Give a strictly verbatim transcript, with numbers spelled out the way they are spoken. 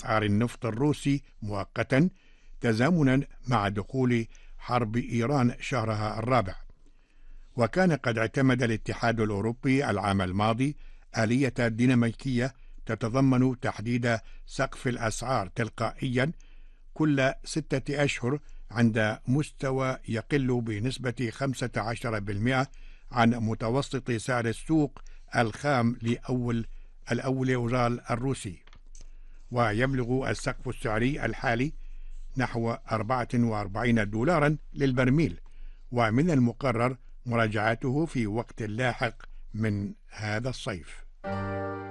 أسعار النفط الروسي مؤقتا تزامنا مع دخول حرب إيران شهرها الرابع. وكان قد اعتمد الاتحاد الأوروبي العام الماضي آلية ديناميكية تتضمن تحديد سقف الأسعار تلقائيا كل ستة أشهر عند مستوى يقل بنسبة خمسة عشر بالمئة عن متوسط سعر السوق الخام لأول الأوليورال الروسي. ويبلغ السقف السعري الحالي نحو أربعة وأربعين دولارا للبرميل، ومن المقرر مراجعته في وقت لاحق من هذا الصيف.